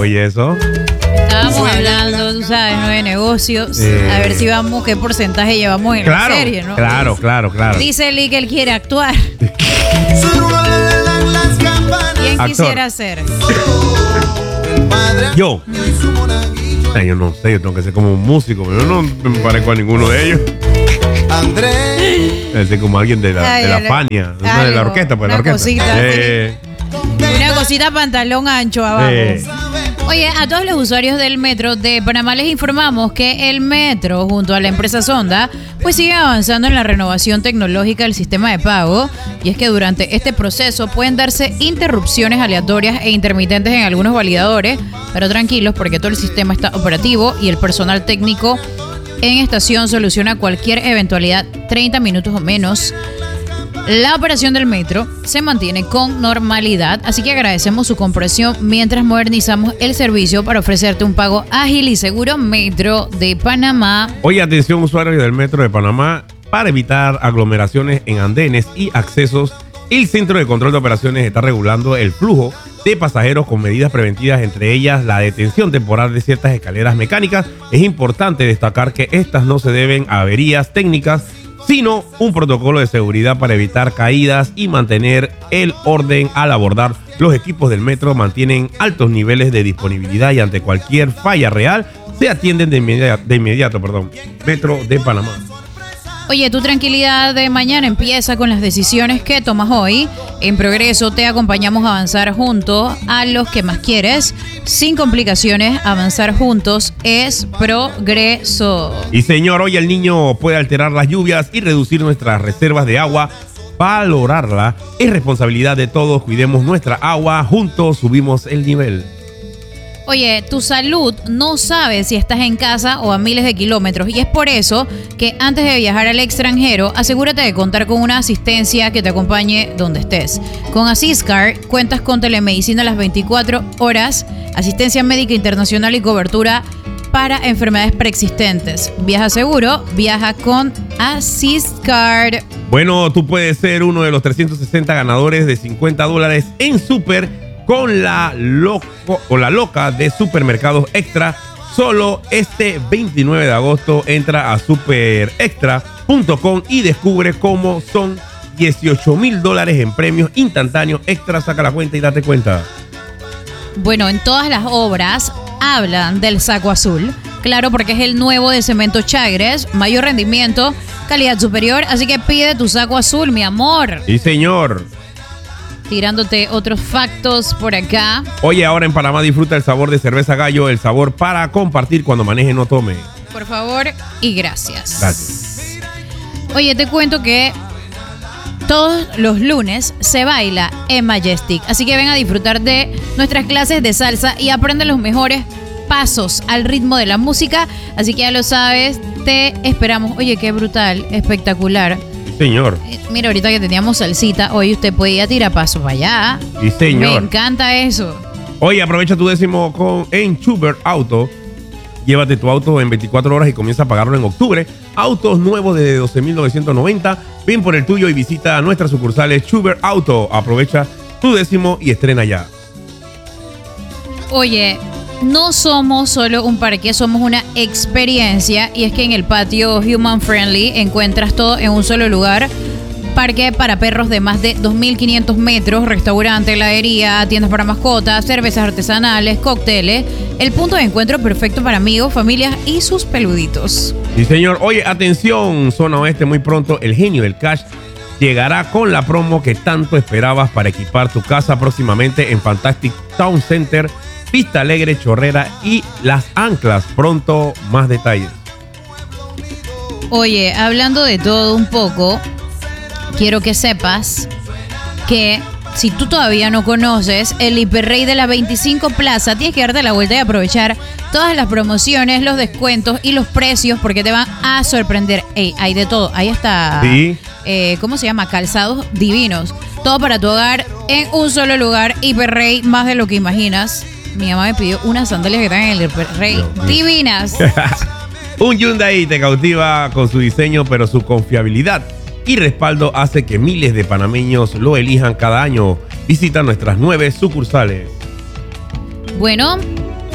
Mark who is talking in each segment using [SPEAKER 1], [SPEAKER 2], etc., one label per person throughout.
[SPEAKER 1] y eso.
[SPEAKER 2] Estábamos hablando, tú sabes, ¿no? De negocios. A ver si vamos, qué porcentaje llevamos en la serie, ¿no?
[SPEAKER 1] Claro.
[SPEAKER 2] Dice Lee que él quiere actuar. ¿Quién quisiera ser?
[SPEAKER 1] Yo no sé, yo tengo que ser como un músico, pero yo no me parezco a ninguno de ellos. Es como alguien de la Fania, de la orquesta, pues la orquesta.
[SPEAKER 2] Una cosita pantalón ancho abajo. Oye, a todos los usuarios del metro de Panamá les informamos que el metro, junto a la empresa Sonda, pues sigue avanzando en la renovación tecnológica del sistema de pago. Y es que durante este proceso pueden darse interrupciones aleatorias e intermitentes en algunos validadores, pero tranquilos porque todo el sistema está operativo y el personal técnico en estación soluciona cualquier eventualidad 30 minutos o menos. La operación del metro se mantiene con normalidad, así que agradecemos su comprensión mientras modernizamos el servicio para ofrecerte un pago ágil y seguro. Metro de Panamá.
[SPEAKER 1] Oye, atención usuarios del Metro de Panamá, para evitar aglomeraciones en andenes y accesos, el Centro de Control de Operaciones está regulando el flujo de pasajeros con medidas preventivas, entre ellas la detención temporal de ciertas escaleras mecánicas. Es importante destacar que estas no se deben a averías técnicas, sino un protocolo de seguridad para evitar caídas y mantener el orden al abordar. Los equipos del metro mantienen altos niveles de disponibilidad y ante cualquier falla real se atienden de inmediato. Metro de Panamá.
[SPEAKER 2] Oye, tu tranquilidad de mañana empieza con las decisiones que tomas hoy. En Progreso te acompañamos a avanzar junto a los que más quieres. Sin complicaciones, avanzar juntos es progreso.
[SPEAKER 1] Y señor, hoy el niño puede alterar las lluvias y reducir nuestras reservas de agua. Valorarla es responsabilidad de todos. Cuidemos nuestra agua. Juntos subimos el nivel.
[SPEAKER 2] Oye, tu salud no sabe si estás en casa o a miles de kilómetros, y es por eso que antes de viajar al extranjero, asegúrate de contar con una asistencia que te acompañe donde estés. Con Asiscar cuentas con telemedicina las 24 horas, asistencia médica internacional y cobertura para enfermedades preexistentes. Viaja seguro, viaja con Asiscar.
[SPEAKER 1] Bueno, tú puedes ser uno de los 360 ganadores de $50 en Super con la loca de Supermercados Extra. Solo este 29 de agosto entra a superextra.com y descubre cómo son $18,000 en premios instantáneos extra. Saca la cuenta y date cuenta.
[SPEAKER 2] Bueno, en todas las obras hablan del saco azul. Claro, porque es el nuevo de Cemento Chagres. Mayor rendimiento, calidad superior. Así que pide tu saco azul, mi amor.
[SPEAKER 1] Sí, señor.
[SPEAKER 2] Tirándote otros factos por acá.
[SPEAKER 1] Oye, ahora en Panamá disfruta el sabor de cerveza Gallo, el sabor para compartir cuando maneje, no tome.
[SPEAKER 2] Por favor y gracias.
[SPEAKER 1] Gracias.
[SPEAKER 2] Oye, te cuento que todos los lunes se baila en Majestic. Así que ven a disfrutar de nuestras clases de salsa y aprende los mejores pasos al ritmo de la música. Así que ya lo sabes, te esperamos. Oye, qué brutal, espectacular.
[SPEAKER 1] Señor.
[SPEAKER 2] Mira, ahorita que teníamos salsita, hoy usted podía tirar pasos para allá.
[SPEAKER 1] Sí, señor.
[SPEAKER 2] Me encanta eso.
[SPEAKER 1] Oye, aprovecha tu décimo en Schubert Auto. Llévate tu auto en 24 horas y comienza a pagarlo en octubre. Autos nuevos de 12,990. Ven por el tuyo y visita nuestras sucursales Schubert Auto. Aprovecha tu décimo y estrena ya.
[SPEAKER 2] Oye, no somos solo un parque, somos una experiencia, y es que en el patio Human Friendly encuentras todo en un solo lugar. Parque para perros de más de 2.500 metros, restaurante, heladería, tiendas para mascotas, cervezas artesanales, cócteles. El punto de encuentro perfecto para amigos, familias y sus peluditos.
[SPEAKER 1] Sí, señor. Oye, atención, zona oeste, muy pronto el genio del cash llegará con la promo que tanto esperabas para equipar tu casa próximamente en Fantastic Town Center, Vista Alegre, Chorrera y Las Anclas. Pronto más detalles.
[SPEAKER 2] Oye, hablando de todo un poco, quiero que sepas que si tú todavía no conoces el Hiperrey de la 25 Plaza, tienes que darte la vuelta y aprovechar todas las promociones, los descuentos y los precios, porque te van a sorprender. Ey, hay de todo. Ahí está.
[SPEAKER 1] Sí.
[SPEAKER 2] ¿Cómo se llama? Calzados divinos. Todo para tu hogar en un solo lugar. Hiperrey, más de lo que imaginas. Mi mamá me pidió unas sandalias que están en el Hiperrey. Divinas.
[SPEAKER 1] Un Hyundai te cautiva con su diseño, pero su confiabilidad y respaldo hace que miles de panameños lo elijan cada año. Visita nuestras 9 sucursales.
[SPEAKER 2] Bueno,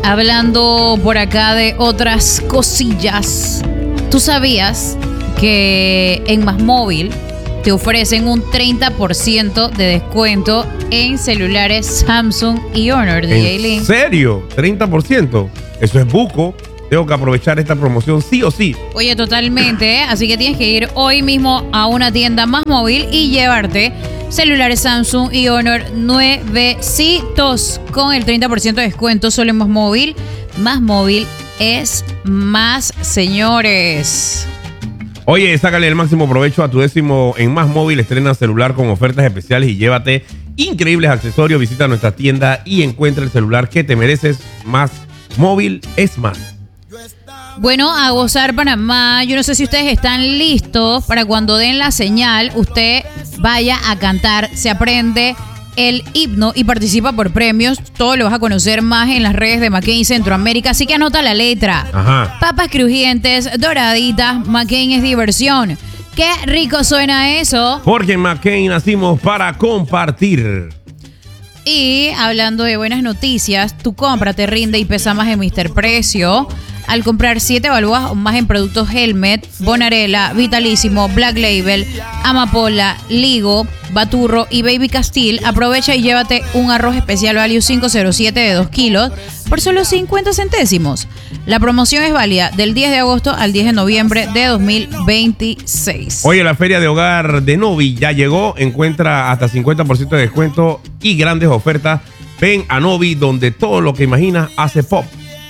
[SPEAKER 2] hablando por acá de otras cosillas, ¿tú sabías que en Más Móvil te ofrecen un 30% de descuento en celulares Samsung y Honor, DJ Link?
[SPEAKER 1] ¿En serio? ¿30%? Eso es buco. Tengo que aprovechar esta promoción sí o sí.
[SPEAKER 2] Oye, totalmente, ¿eh? Así que tienes que ir hoy mismo a una tienda Más Móvil y llevarte celulares Samsung y Honor nuevecitos con el 30% de descuento solo en Más Móvil. Más Móvil es más, señores.
[SPEAKER 1] Oye, sácale el máximo provecho a tu décimo en Más Móvil. Estrena celular con ofertas especiales y llévate increíbles accesorios. Visita nuestra tienda y encuentra el celular que te mereces. Más Móvil es más.
[SPEAKER 2] Bueno, a gozar Panamá. Yo no sé si ustedes están listos para cuando den la señal, usted vaya a cantar, se aprende el himno y participa por premios. Todo lo vas a conocer más en las redes de McCain Centroamérica, así que anota la letra.
[SPEAKER 1] Ajá.
[SPEAKER 2] Papas crujientes, doraditas, McCain es diversión. Qué rico suena eso.
[SPEAKER 1] Porque en McCain nacimos para compartir.
[SPEAKER 2] Y hablando de buenas noticias, tu compra te rinde y pesa más en Mr. Precio. Al comprar 7 balboas o más en productos Helmet, Bonarela, Vitalísimo, Black Label, Amapola, Ligo, Baturro y Baby Castile, aprovecha y llévate un arroz especial Value 507 de 2 kilos por solo 50 centésimos. La promoción es válida del 10 de agosto al 10 de noviembre de 2026.
[SPEAKER 1] Oye, la feria de hogar de Novi ya llegó. Encuentra hasta 50% de descuento y grandes ofertas. Ven a Novi, donde todo lo que imaginas hace pop.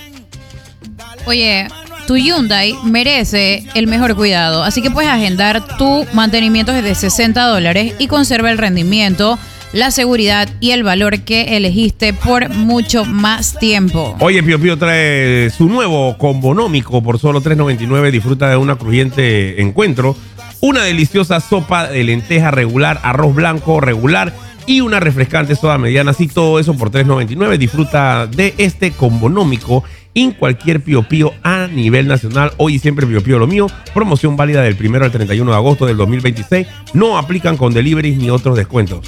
[SPEAKER 2] Oye, tu Hyundai merece el mejor cuidado, así que puedes agendar tu mantenimiento desde $60 y conserva el rendimiento, la seguridad y el valor que elegiste por mucho más tiempo.
[SPEAKER 1] Oye, Pío Pío trae su nuevo combonómico por solo $3.99. Disfruta de una crujiente encuentro, una deliciosa sopa de lenteja regular, arroz blanco regular y una refrescante soda mediana. Así todo eso por $3.99. Disfruta de este combonómico en cualquier Pío Pío a nivel nacional. Hoy y siempre Pío Pío lo mío. Promoción válida del 1 al 31 de agosto del 2026. No aplican con deliveries ni otros descuentos.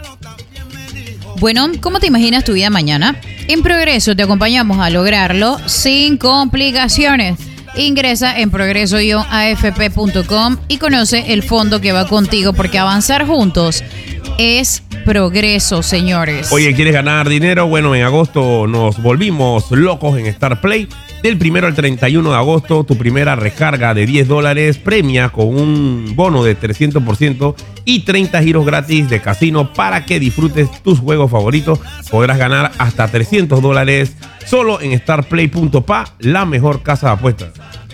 [SPEAKER 2] Bueno, ¿cómo te imaginas tu vida mañana? En Progreso te acompañamos a lograrlo sin complicaciones. Ingresa en progreso-afp.com y conoce el fondo que va contigo, porque avanzar juntos es progreso, señores.
[SPEAKER 1] Oye, ¿quieres ganar dinero? Bueno, en agosto nos volvimos locos en Star Play. Del 1 al 31 de agosto, tu primera recarga de $10 premia con un bono de 300% y 30 giros gratis de casino para que disfrutes tus juegos favoritos. Podrás ganar hasta $300 solo en starplay.pa, la mejor casa de apuestas.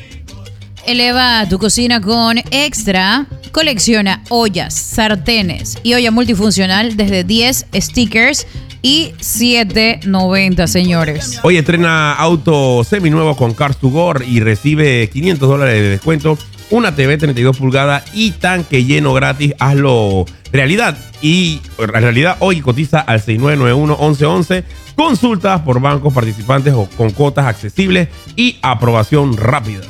[SPEAKER 2] Eleva tu cocina con Extra. Colecciona ollas, sartenes y olla multifuncional desde 10 stickers y $7.90, señores.
[SPEAKER 1] Hoy estrena auto seminuevo con Cars2Go y recibe $500 de descuento, una TV 32 pulgadas y tanque lleno gratis. Hazlo realidad. Y en realidad hoy cotiza al 6991-1111. Consultas por bancos participantes o con cuotas accesibles y aprobación rápida.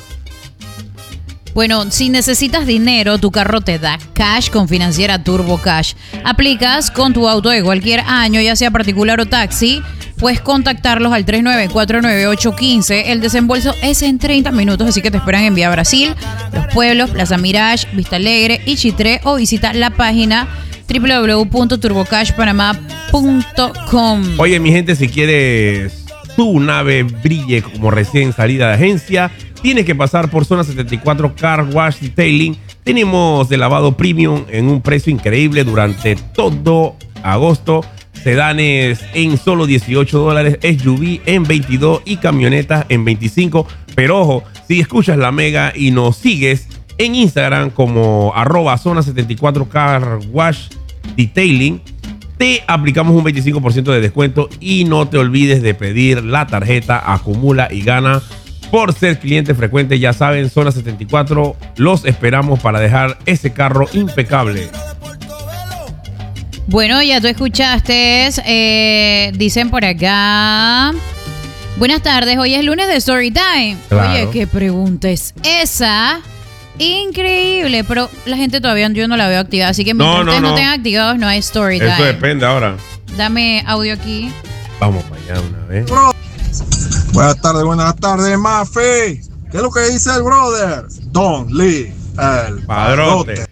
[SPEAKER 2] Bueno, si necesitas dinero, tu carro te da cash con Financiera Turbo Cash. Aplicas con tu auto de cualquier año, ya sea particular o taxi. Puedes contactarlos al 394-9815. El desembolso es en 30 minutos, así que te esperan en Vía Brasil, Los Pueblos, Plaza Mirage, Vista Alegre y Chitré, o visita la página www.turbocashpanamá.com.
[SPEAKER 1] Oye, mi gente, si quieres tu nave brille como recién salida de agencia, tienes que pasar por Zona 74 Car Wash Detailing. Tenemos el lavado premium en un precio increíble durante todo agosto. Sedanes en solo $18, SUV en $22 y camionetas en $25. Pero ojo, si escuchas la mega y nos sigues en Instagram como @Zona 74 Car Wash Detailing, te aplicamos un 25% de descuento y no te olvides de pedir la tarjeta Acumula y Gana. Por ser cliente frecuente, ya saben, Zona 74, los esperamos para dejar ese carro impecable.
[SPEAKER 2] Bueno, ya tú escuchaste, dicen por acá. Buenas tardes, hoy es lunes de Storytime.
[SPEAKER 1] Claro.
[SPEAKER 2] Oye, ¿qué pregunta es esa? Increíble, pero la gente todavía yo no la veo activada, así que mientras ustedes no tengan activados, no hay Storytime.
[SPEAKER 1] Eso depende ahora.
[SPEAKER 2] Dame audio aquí.
[SPEAKER 1] Vamos para allá una vez.
[SPEAKER 3] Buenas tardes, Mafe. ¿Qué es lo que dice el brother? Don Lee, el padrote.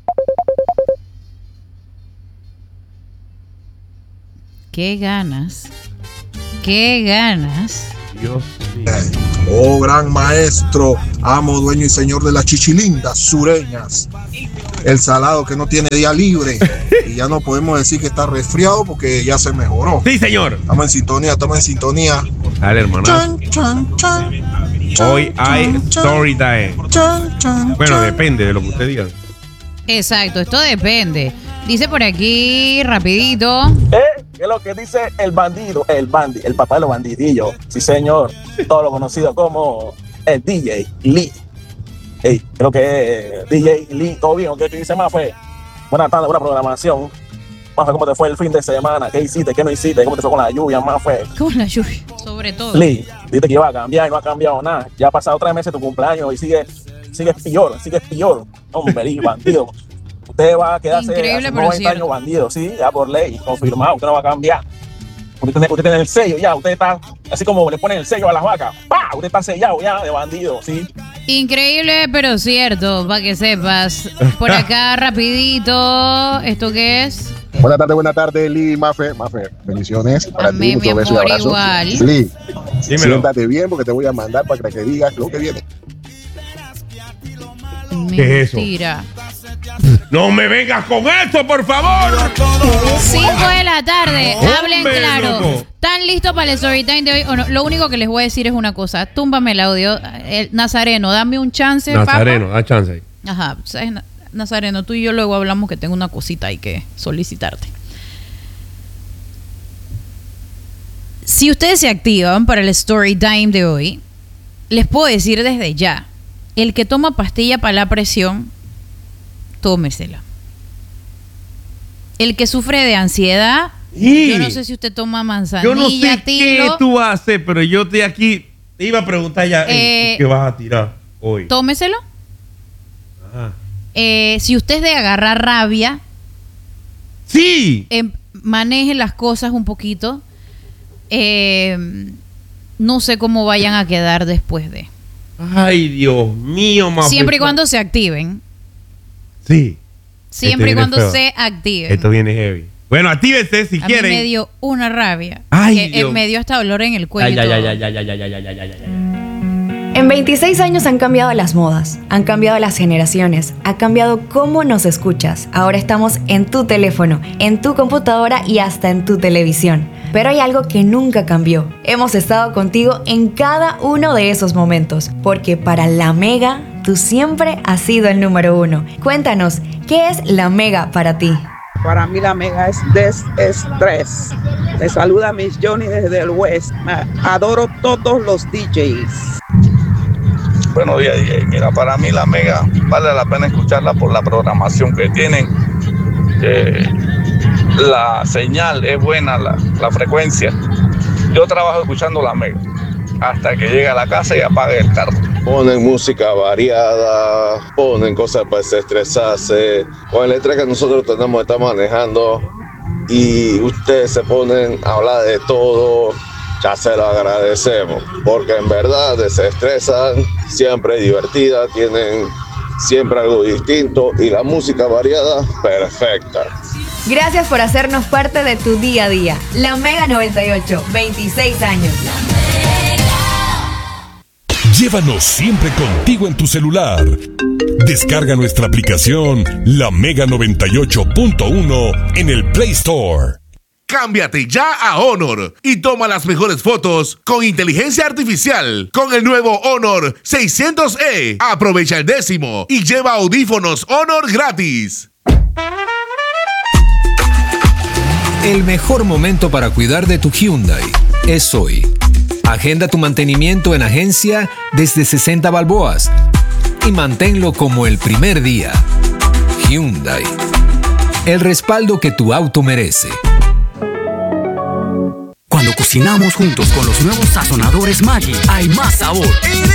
[SPEAKER 2] Qué ganas. Qué ganas.
[SPEAKER 1] Dios mío.
[SPEAKER 3] Oh, gran maestro, amo, dueño y señor de las chichilindas sureñas. El salado que no tiene día libre. Y ya no podemos decir que está resfriado porque ya se mejoró.
[SPEAKER 1] Sí, señor.
[SPEAKER 3] Estamos en sintonía.
[SPEAKER 1] Dale, hermano. Hoy hay story time. Bueno, depende de lo que usted diga.
[SPEAKER 2] Exacto, esto depende. Dice por aquí, rapidito.
[SPEAKER 4] ¿Qué es lo que dice el bandido? El papá de los bandidillos. Sí, señor. Todo lo conocido como el DJ Lee. ¿Qué es lo que es DJ Lee? ¿Todo bien? ¿Qué te dice, Mafe? Buenas tardes, buena programación. Mafe, ¿cómo te fue el fin de semana? ¿Qué hiciste? ¿Qué no hiciste? ¿Cómo te fue con la lluvia, Mafe?
[SPEAKER 2] Con la lluvia, sobre todo.
[SPEAKER 4] Lee, dijiste que iba a cambiar y no ha cambiado nada. Ya ha pasado 3 meses tu cumpleaños y sigue peor. Hombre, Lee, bandido. Usted va a quedarse
[SPEAKER 2] increíble,
[SPEAKER 4] hace 90 años bandido, sí, ya por ley, confirmado, usted no va a cambiar. Usted tiene el sello ya, usted está, así como le ponen el sello a las vacas, ¡pah! Usted está sellado ya de bandido, sí.
[SPEAKER 2] Increíble, pero cierto, para que sepas. Por acá, rapidito, ¿esto qué es?
[SPEAKER 5] Buenas tardes, Lee, Mafe, bendiciones para ti,
[SPEAKER 2] mucho beso y abrazo. Igual.
[SPEAKER 5] Lee,
[SPEAKER 1] dímelo.
[SPEAKER 5] Siéntate bien porque te voy a mandar para que digas lo que viene.
[SPEAKER 1] ¿Qué es eso?
[SPEAKER 2] Mentira.
[SPEAKER 1] No me vengas con esto, por favor.
[SPEAKER 2] 5 de la tarde, hablen
[SPEAKER 1] Hombre,
[SPEAKER 2] claro.
[SPEAKER 1] loco.
[SPEAKER 2] ¿Están listos para el story time de hoy o no? Lo único que les voy a decir es una cosa. Túmbame el audio. Nazareno, dame un chance,
[SPEAKER 1] Nazareno,
[SPEAKER 2] papá.
[SPEAKER 1] da chance ahí.
[SPEAKER 2] Ajá, ¿sabes? Nazareno, tú y yo luego hablamos que tengo una cosita ahí que solicitarte. Si ustedes se activan para el story time de hoy, les puedo decir desde ya, el que toma pastilla para la presión, tómesela. El que sufre de ansiedad, yo no sé si usted toma manzanilla,
[SPEAKER 1] yo no sé
[SPEAKER 2] tilo,
[SPEAKER 1] qué tú vas a hacer, pero yo estoy aquí. Te iba a preguntar ya, ¿qué vas a tirar hoy?
[SPEAKER 2] tómeselo.
[SPEAKER 1] Ajá.
[SPEAKER 2] Si usted es de agarrar rabia,
[SPEAKER 1] Sí.
[SPEAKER 2] maneje las cosas un poquito. No sé cómo vayan a quedar después de.
[SPEAKER 1] Ay, Dios mío, más.
[SPEAKER 2] Siempre y cuando se activen.
[SPEAKER 1] Sí.
[SPEAKER 2] Siempre y
[SPEAKER 1] viene
[SPEAKER 2] cuando
[SPEAKER 1] feo.
[SPEAKER 2] se activen.
[SPEAKER 1] Esto viene heavy. Bueno, actívese si
[SPEAKER 2] a
[SPEAKER 1] quieren.
[SPEAKER 2] mí me dio una rabia.
[SPEAKER 1] Ay,
[SPEAKER 2] que
[SPEAKER 1] Dios.
[SPEAKER 2] me dio hasta dolor en el cuello. y todo.
[SPEAKER 6] En 26 años han cambiado las modas, han cambiado las generaciones, ha cambiado cómo nos escuchas. Ahora estamos en tu teléfono, en tu computadora y hasta en tu televisión. Pero hay algo que nunca cambió. Hemos estado contigo en cada uno de esos momentos, porque para La Mega, tú siempre has sido el número 1. Cuéntanos, ¿qué es La Mega para ti?
[SPEAKER 7] Para mí La Mega es desestrés. Te saluda Miss Johnny desde el West. Adoro todos los DJs.
[SPEAKER 8] Buenos días, DJ. Mira, para mí La Mega vale la pena escucharla por la programación que tienen. La señal es buena, la frecuencia. Yo trabajo escuchando La Mega hasta que llegue a la casa y apague el carro.
[SPEAKER 9] Ponen música variada, ponen cosas para desestresarse, con el estrés que nosotros tenemos que estar manejando y ustedes se ponen a hablar de todo. Ya se lo agradecemos, porque en verdad desestresan, siempre es divertida, tienen siempre algo distinto y la música variada, perfecta.
[SPEAKER 6] Gracias por hacernos parte de tu día a día. La Mega 98, 26 años.
[SPEAKER 10] Llévanos siempre contigo en tu celular. Descarga nuestra aplicación La Mega 98.1 en el Play Store.
[SPEAKER 11] Cámbiate ya a Honor y toma las mejores fotos con inteligencia artificial con el nuevo Honor 600E. Aprovecha el 10º y lleva audífonos Honor gratis.
[SPEAKER 12] El mejor momento para cuidar de tu Hyundai es hoy. Agenda tu mantenimiento en agencia desde 60 balboas y manténlo como el primer día. Hyundai. El respaldo que tu auto merece.
[SPEAKER 13] Cuando cocinamos juntos con los nuevos sazonadores Maggi, hay más sabor.